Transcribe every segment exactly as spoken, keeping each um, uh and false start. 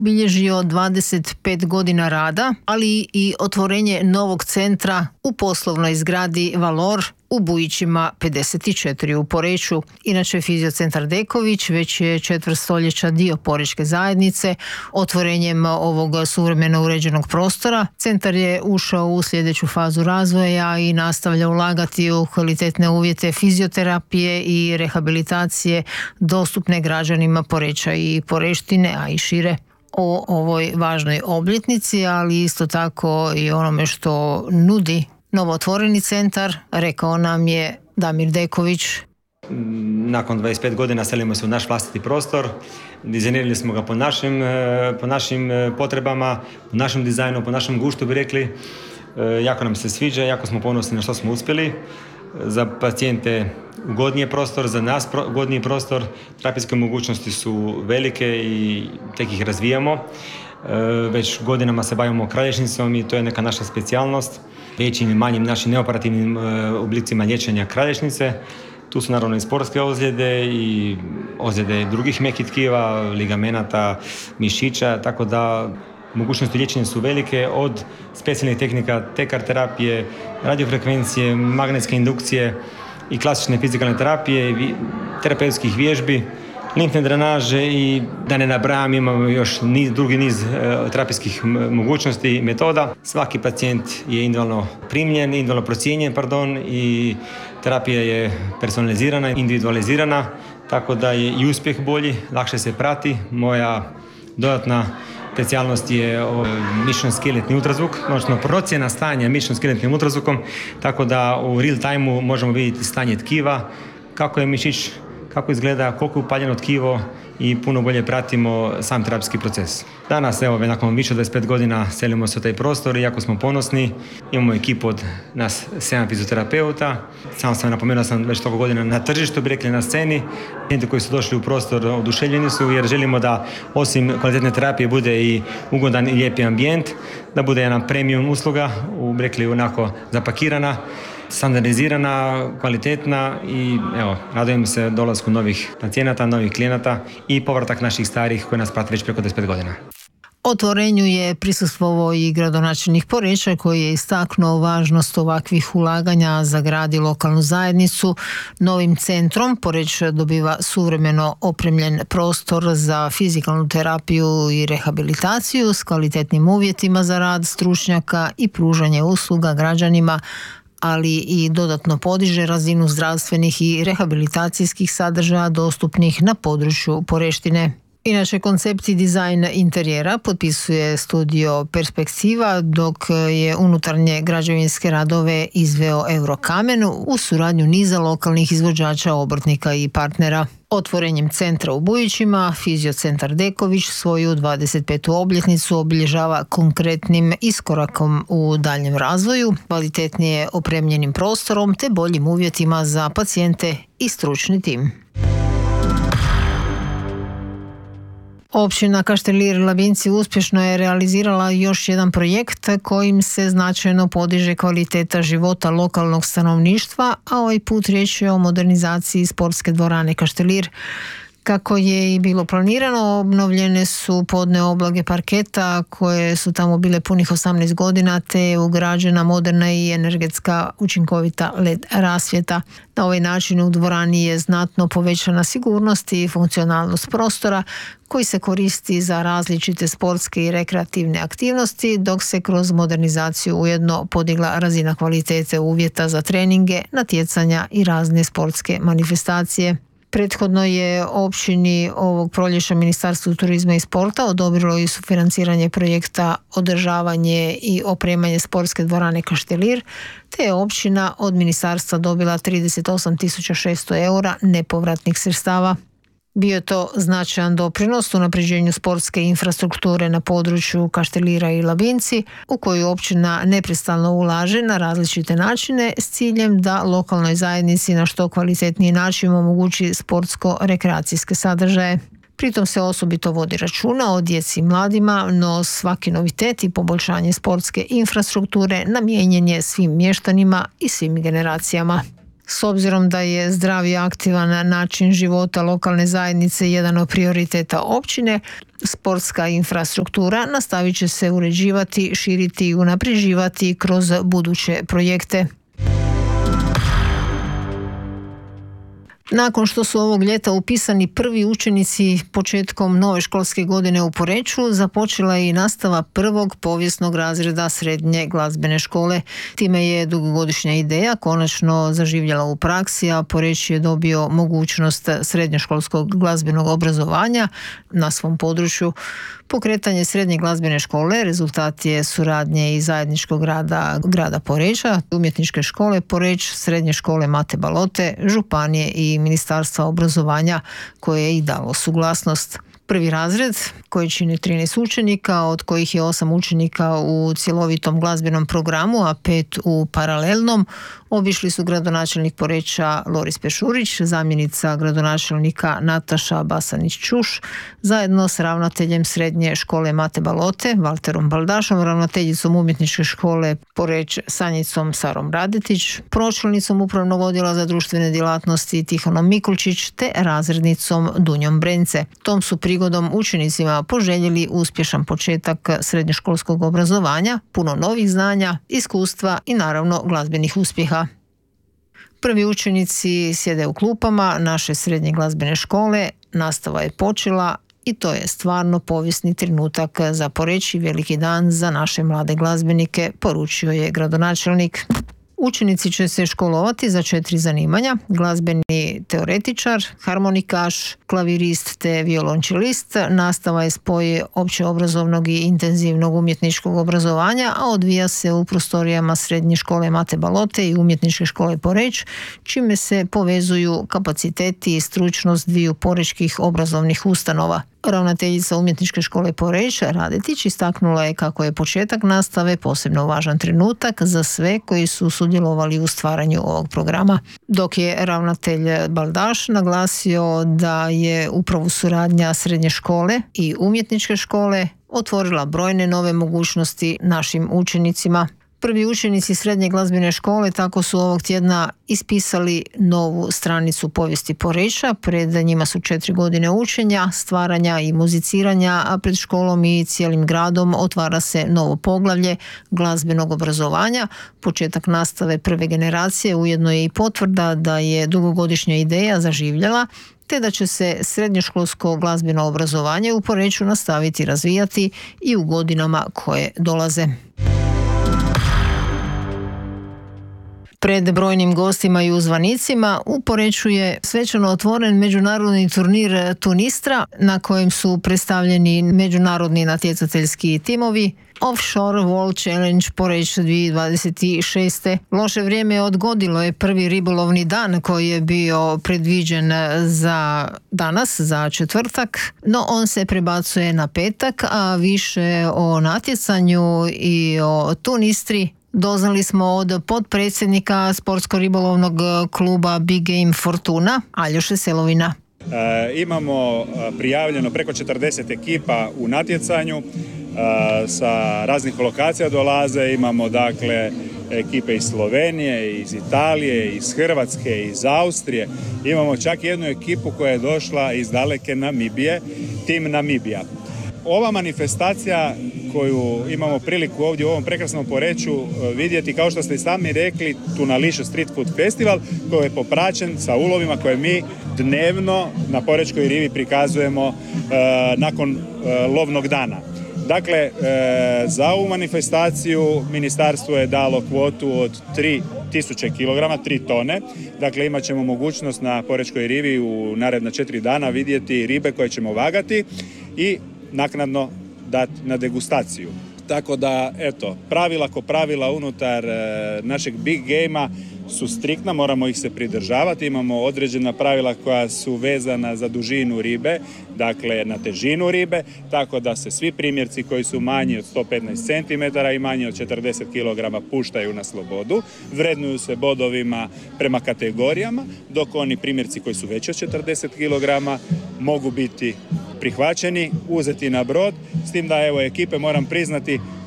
bilježio dvadeset pet godina rada, ali i otvorenje novog centra u poslovnoj zgradi Valor u Bujićima pedeset četiri u Poreču. Inače, Fiziocentar Deković već je četvrt stoljeća dio porečke zajednice. Otvorenjem ovog suvremeno uređenog prostora, centar je ušao u sljedeću fazu razvoja i nastavlja ulagati u kvalitetne uvjete fizioterapije i rehabilitacije dostupne građanima Poreča i Poreštine, a i šire. O ovoj važnoj obljetnici, ali isto tako i onome što nudi novootvoreni centar, rekao nam je Damir Deković. Nakon dvadeset pet godina selimo se u naš vlastiti prostor. Dizajnirali smo ga po našim, po našim potrebama, po našem dizajnu, po našem guštu bi rekli. Jako nam se sviđa, jako smo ponosni na što smo uspjeli. Za pacijente ugodniji prostor, za nas ugodniji prostor. Terapijske mogućnosti su velike i tek ih razvijamo. Već godinama se bavimo kralješnicom i to je neka naša specijalnost. Većim i manjim našim neoperativnim oblicima liječenja kralješnice. Tu su naravno i sportske ozljede i ozljede drugih mekih tkiva, ligamenata, mišića, tako da mogućnosti liječenja su velike, od specijalnih tehnika tekar terapije, radiofrekvencije, magnetske indukcije i klasične fizikalne terapije, terapeutskih vježbi, limfne drenaže i da ne nabrajam, imamo još niz, drugi niz e, terapijskih mogućnosti i metoda. Svaki pacijent je individualno primljen, individualno procijenjen, pardon, i terapija je personalizirana, individualizirana, tako da je i uspjeh bolji, lakše se prati. Moja dodatna specijalnost je mišićno-skeletni ultrazvuk, odnosno procjena stanja mišićno-skeletnim ultrazvukom, tako da u real time možemo vidjeti stanje tkiva, kako je mišić, kako izgleda, koliko je upaljeno tkivo i puno bolje pratimo sam terapijski proces. Danas, evo, nakon više od dvadeset pet godina selimo se u taj prostor i jako smo ponosni. Imamo ekipu od nas sedam fizioterapeuta. Sam sam napomenuo sam već toliko godina na tržištu, bi rekli na sceni. Ljudi koji su došli u prostor oduševljeni su jer želimo da osim kvalitetne terapije bude i ugodan i lijepi ambijent, da bude jedna premium usluga, bi rekli onako zapakirana, standardizirana, kvalitetna i evo, radujem se dolasku novih pacijenata, novih klijenata i povratak naših starih koji nas prate već preko dvadeset pet godina. Otvorenju je prisustvovao i gradonačelnik Poreča koji je istaknuo važnost ovakvih ulaganja za grad i lokalnu zajednicu. Novim centrom Poreč dobiva suvremeno opremljen prostor za fizikalnu terapiju i rehabilitaciju s kvalitetnim uvjetima za rad stručnjaka i pružanje usluga građanima, ali i dodatno podiže razinu zdravstvenih i rehabilitacijskih sadržaja dostupnih na području Poreštine. Inače, koncept i dizajn interijera potpisuje studio Perspektiva, dok je unutarnje građevinske radove izveo Eurokamen u suradnju niza lokalnih izvođača, obrtnika i partnera. Otvorenjem centra u Bujićima, Fiziocentar Deković svoju dvadeset petu obljetnicu obilježava konkretnim iskorakom u daljem razvoju, kvalitetnije opremljenim prostorom te boljim uvjetima za pacijente i stručni tim. Općina Kaštelir Labinci uspješno je realizirala još jedan projekt kojim se značajno podiže kvaliteta života lokalnog stanovništva, a ovaj put riječ je o modernizaciji sportske dvorane Kaštelir. Kako je i bilo planirano, obnovljene su podne oblage parketa koje su tamo bile punih osamnaest godina, te je ugrađena moderna i energetska učinkovita el e de rasvjeta. Na ovaj način u dvorani je znatno povećana sigurnost i funkcionalnost prostora koji se koristi za različite sportske i rekreativne aktivnosti, dok se kroz modernizaciju ujedno podigla razina kvalitete uvjeta za treninge, natjecanja i razne sportske manifestacije. Prethodno je općini ovog proljeća Ministarstvo turizma i sporta odobrilo i sufinanciranje projekta održavanje i opremanje sportske dvorane Kaštelir, te je općina od ministarstva dobila trideset osam tisuća šesto eura nepovratnih sredstava. Bio je to značajan doprinos unapređenju sportske infrastrukture na području Kaštelira i Labinci, u koju općina neprestano ulaže na različite načine s ciljem da lokalnoj zajednici na što kvalitetniji način omogući sportsko-rekreacijske sadržaje. Pritom se osobito vodi računa o djeci i mladima, no svaki novitet i poboljšanje sportske infrastrukture namijenjen je svim mještanima i svim generacijama. S obzirom da je zdrav i aktivan način života lokalne zajednice jedan od prioriteta općine, Sportska infrastruktura nastavit će se uređivati, širiti i unapređivati kroz buduće projekte. Nakon što su ovog ljeta upisani prvi učenici početkom nove školske godine u Poreču, započela je i nastava prvog povijesnog razreda srednje glazbene škole. Time je dugogodišnja ideja konačno zaživjela u praksi, a Poreč je dobio mogućnost srednjoškolskog glazbenog obrazovanja na svom području. Pokretanje srednje glazbene škole rezultat je suradnje i zajedničkog rada grada Poreča, umjetničke škole Poreč, srednje škole Mate Balote, županije i Ministarstva obrazovanja koje je i dalo suglasnost. Prvi razred, koji čini trinaest učenika, od kojih je osam učenika u cjelovitom glazbenom programu, a pet u paralelnom, obišli su gradonačelnik Poreča Loris Pešurić, zamjenica gradonačelnika Nataša Basanić-Čuš, zajedno s ravnateljem srednje škole Mate Balote, Valterom Baldašom, ravnateljicom umjetničke škole Poreč Sanjicom Sarom Radetić, pročelnicom upravnog odjela za društvene djelatnosti Tihonom Mikulčić te razrednicom Dunjom Brence. Tom su prigodom učenicima poželjeli uspješan početak srednjoškolskog obrazovanja, puno novih znanja, iskustva i naravno glazbenih uspjeha. Prvi učenici sjede u klupama naše srednje glazbene škole, nastava je počela i to je stvarno povijesni trenutak za Poreč i veliki dan za naše mlade glazbenike, poručio je gradonačelnik. Učenici će se školovati za četiri zanimanja: glazbeni teoretičar, harmonikaš, klavirist te violončelist. Nastava je spoj općeobrazovnog i intenzivnog umjetničkog obrazovanja, a odvija se u prostorijama srednje škole Mate Balote i umjetničke škole Poreč, čime se povezuju kapaciteti i stručnost dviju porečkih obrazovnih ustanova. Ravnateljica umjetničke škole Poreč Radetić istaknula je kako je početak nastave posebno važan trenutak za sve koji su sudjelovali u stvaranju ovog programa. Dok je ravnatelj Baldaš naglasio da je upravo suradnja srednje škole i umjetničke škole otvorila brojne nove mogućnosti našim učenicima. Prvi učenici srednje glazbene škole tako su ovog tjedna ispisali novu stranicu povijesti Poreča. Pred njima su četiri godine učenja, stvaranja i muziciranja, a pred školom i cijelim gradom otvara se novo poglavlje glazbenog obrazovanja. Početak nastave prve generacije ujedno je i potvrda da je dugogodišnja ideja zaživjela, te da će se srednjoškolsko glazbeno obrazovanje u Poreču nastaviti razvijati i u godinama koje dolaze. Pred brojnim gostima i uzvanicima u Poreču je svečano otvoren međunarodni turnir Tunistra na kojem su predstavljeni međunarodni natjecateljski timovi. Offshore World Challenge Poreč dvije tisuće dvadeset šest. Loše vrijeme odgodilo je prvi ribolovni dan koji je bio predviđen za danas, za četvrtak, no on se prebacuje na petak, a više o natjecanju i o Tunistri doznali smo od potpredsjednika sportsko-ribolovnog kluba Big Game Fortuna, Aljoše Selovina. E, imamo prijavljeno preko četrdeset ekipa u natjecanju, e, sa raznih lokacija dolaze, imamo dakle ekipe iz Slovenije, iz Italije, iz Hrvatske, iz Austrije, imamo čak jednu ekipu koja je došla iz daleke Namibije, tim Namibija. Ova manifestacija koju imamo priliku ovdje u ovom prekrasnom Poreču vidjeti, kao što ste i sami rekli, Tunališa Street Food Festival, koji je popraćen sa ulovima koje mi dnevno na Porečkoj rivi prikazujemo e, nakon e, lovnog dana. Dakle, e, za ovu manifestaciju ministarstvo je dalo kvotu od tri tisuće kilograma, tri tone. Dakle, imat ćemo mogućnost na Porečkoj rivi u naredna četiri dana vidjeti ribe koje ćemo vagati i naknadno dati na degustaciju. Tako da, eto, pravila ko pravila unutar e, našeg big game-a su striktna, moramo ih se pridržavati. Imamo određena pravila koja su vezana za dužinu ribe, dakle na težinu ribe, tako da se svi primjerci koji su manji od sto petnaest centimetara i manji od četrdeset kilograma puštaju na slobodu, vrednuju se bodovima prema kategorijama, dok oni primjerci koji su veći od četrdeset kilograma mogu biti prihvaćeni, uzeti na brod, s tim da evo ekipe, moram priznati,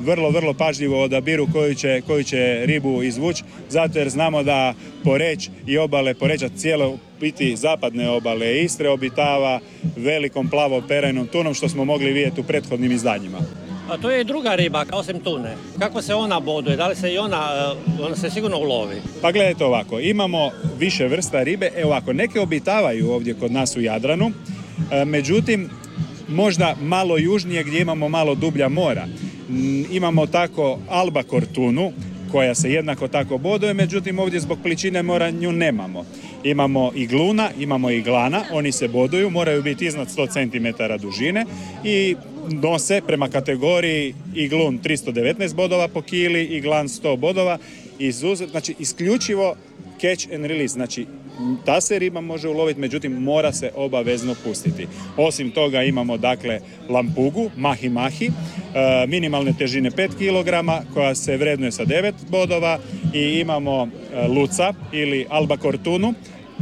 vrlo, vrlo pažljivo odabiru koju će, koju će ribu izvući, zato jer znamo da Poreč i obale Poreča, cijelo biti zapadne obale Istre obitava velikom plavo-perajnom tunom, što smo mogli vidjeti u prethodnim izdanjima. A to je i druga riba, osim tune. Kako se ona boduje? Da li se i ona, ona se sigurno ulovi? Pa gledajte ovako, imamo više vrsta ribe. E ovako, neke obitavaju ovdje kod nas u Jadranu, e, međutim, možda malo južnije gdje imamo malo dublja mora. M, imamo tako albakor tunu, koja se jednako tako boduje, međutim ovdje zbog pličine mora nju nemamo. Imamo i gluna, imamo i glana, oni se boduju, moraju biti iznad sto centimetara dužine i nose prema kategoriji i glun tristo devetnaest bodova po kili i glan sto bodova. Izuzet, znači isključivo catch and release, znači ta se riba može uloviti, međutim mora se obavezno pustiti. Osim toga imamo dakle lampugu, mahi mahi, e, minimalne težine pet kilograma koja se vrednuje sa devet bodova i imamo e, luca ili albakor tunu.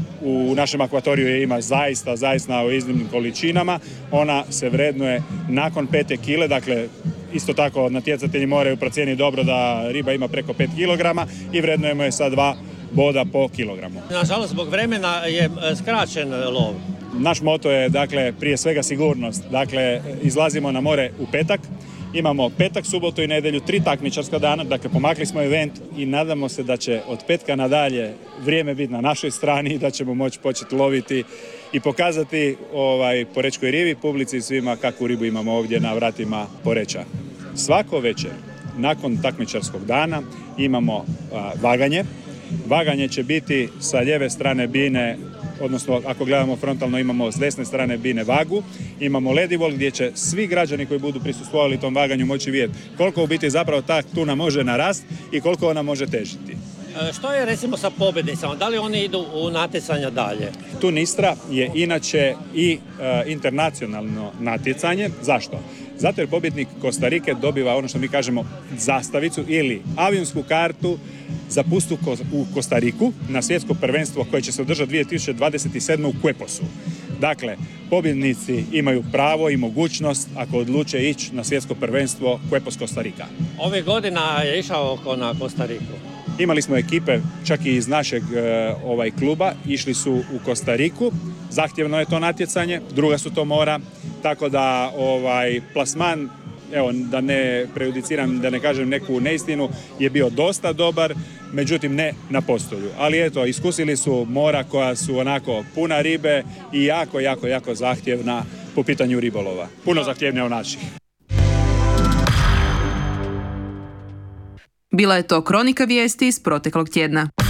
U našem akvatoriju je ima zaista, zaista u iznimnim količinama. Ona se vrednuje nakon pete kile, dakle isto tako natjecatelji moraju procijeniti dobro da riba ima preko pet kilograma i vrednujemo je sa dva boda po kilogramu. Nažalost, zbog vremena je skraćen lov. Naš moto je, dakle, prije svega sigurnost. Dakle, izlazimo na more u petak, imamo petak, subotu i nedjelju, tri takmičarska dana, dakle, pomakli smo event i nadamo se da će od petka nadalje vrijeme biti na našoj strani i da ćemo moći početi loviti i pokazati ovaj, porečkoj rivi, publici i svima kakvu ribu imamo ovdje na vratima Poreča. Svako večer, nakon takmičarskog dana, imamo a, vaganje. Vaganje će biti sa lijeve strane bine, odnosno ako gledamo frontalno imamo s desne strane bine vagu, imamo ledivol gdje će svi građani koji budu prisustvovali tom vaganju moći vidjeti koliko u biti zapravo ta tuna može narast i koliko ona može težiti. E, što je recimo sa pobjednicama? Da li oni idu u natjecanja dalje? Tunistra je inače i e, internacionalno natjecanje. Zašto? Zato jer pobjednik Kostarike dobiva ono što mi kažemo zastavicu ili avionsku kartu za pustu u Kostariku na svjetsko prvenstvo koje će se održati dvije tisuće dvadeset sedme u Cueposu. Dakle, pobjednici imaju pravo i mogućnost ako odluče ići na svjetsko prvenstvo Cuepos Kostarika. Ove godina je išao oko na Kostariku. Imali smo ekipe čak i iz našeg e, ovaj kluba, išli su u Kostariku, zahtjevno je to natjecanje, druga su to mora, tako da ovaj plasman, evo da ne prejudiciram, da ne kažem neku neistinu, je bio dosta dobar, međutim ne na postolju. Ali eto, iskusili su mora koja su onako puna ribe i jako, jako, jako zahtjevna po pitanju ribolova. Puno zahtjevnija od naših. Bila je to kronika vijesti iz proteklog tjedna.